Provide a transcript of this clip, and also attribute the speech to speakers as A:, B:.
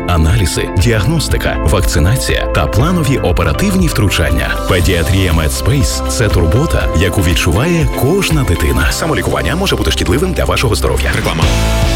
A: аналізи, діагностика, вакцинація та планові оперативні втручання. Педіатрія Медспейс – це турбота, яку відчуває кожна дитина. Самолікування може бути шкідливим для вашого здоров'я. Реклама.